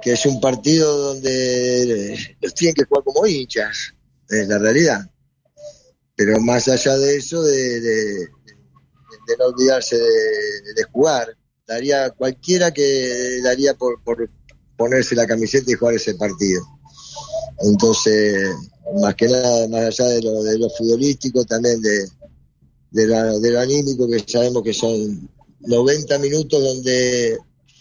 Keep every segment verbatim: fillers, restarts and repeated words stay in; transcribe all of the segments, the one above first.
que es un partido donde los tienen que jugar como hinchas, es la realidad. Pero más allá de eso, de, de, de no olvidarse de, de jugar, daría cualquiera que daría por, por ponerse la camiseta y jugar ese partido. Entonces, más que nada, más allá de lo, de lo futbolístico, también de, de, la, de lo anímico, que sabemos que son noventa minutos donde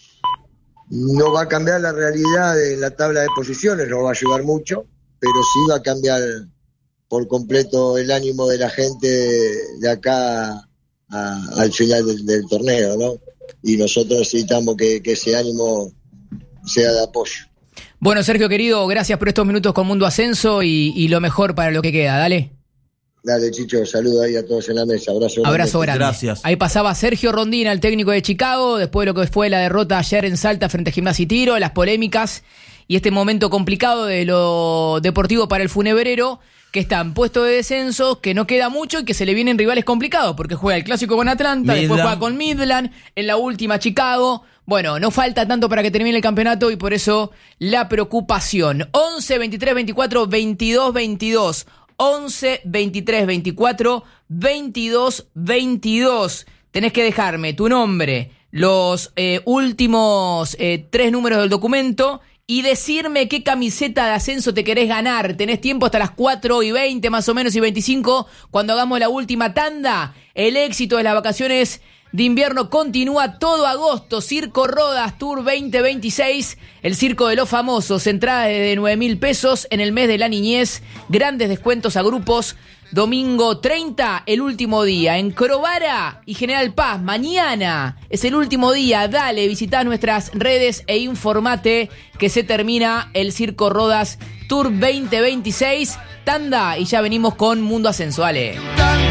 no va a cambiar la realidad de la tabla de posiciones, no va a ayudar mucho, pero sí va a cambiar por completo el ánimo de la gente de acá a, al final del, del torneo, ¿no? Y nosotros necesitamos que, que ese ánimo sea de apoyo. Bueno, Sergio querido, gracias por estos minutos con Mundo Ascenso y, y lo mejor para lo que queda, dale. Dale, Chicho, saludo ahí a todos en la mesa, abrazo. Abrazo grande. Gracias. Ahí pasaba Sergio Rondina, el técnico de Chicago, después de lo que fue la derrota ayer en Salta frente a Gimnasia y Tiro, las polémicas y este momento complicado de lo deportivo para el Funebrero, que está en puesto de descenso, que no queda mucho y que se le vienen rivales complicados, porque juega el clásico con Atlanta, Midland. Después juega con Midland, en la última Chicago. Bueno, no falta tanto para que termine el campeonato y por eso la preocupación. once, veintitrés, veinticuatro, veintidós, veintidós. once, veintitrés, veinticuatro, veintidós, veintidós. Tenés que dejarme tu nombre, los eh, últimos eh, tres números del documento y decirme qué camiseta de ascenso te querés ganar. Tenés tiempo hasta las cuatro y veinte más o menos y veinticinco cuando hagamos la última tanda. El éxito de las vacaciones de invierno continúa todo agosto. Circo Rodas Tour veinte veintiséis, el circo de los famosos, entrada de nueve mil pesos en el mes de la niñez, grandes descuentos a grupos. Domingo treinta, el último día, en Crovara y General Paz. Mañana es el último día. Dale, visitá nuestras redes e informate que se termina el Circo Rodas Tour veinte veintiséis. Tanda y ya venimos con Mundo Ascenso. Dale.